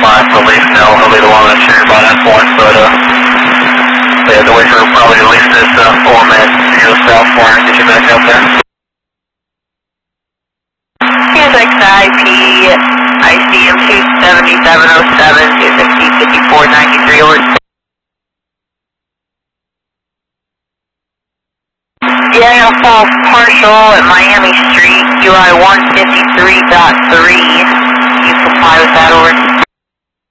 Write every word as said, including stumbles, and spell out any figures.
I believe no, he'll be the one that's triggered by that point, but uh, they have to wait for probably at least this uh, four minutes to go south for and get you back up there. Here's X I P, I C M two seventy-seven oh seven, two fifty, fifty-four ninety-three, over. Yeah, I got a false partial at Miami Street, U I one fifty-three point three. You comply with that, over.